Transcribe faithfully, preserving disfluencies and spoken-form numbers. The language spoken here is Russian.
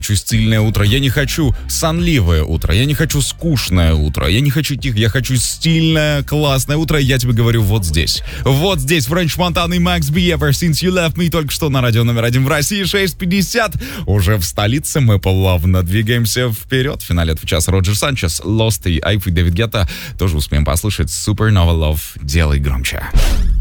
хочу стильное утро, я не хочу сонливое утро, я не хочу скучное утро, я не хочу тихо, я хочу стильное, классное утро, и я тебе говорю вот здесь. Вот здесь Френч Монтана и Макс Би, Ever Since You Left Me, только что на радио номер один в России, шесть пятьдесят. Уже в столице мы плавно двигаемся вперед. В финале этого часа Роджер Санчес, Lost и Айф и Дэвид Гетта тоже успеем послушать. Supernova Love, делай громче.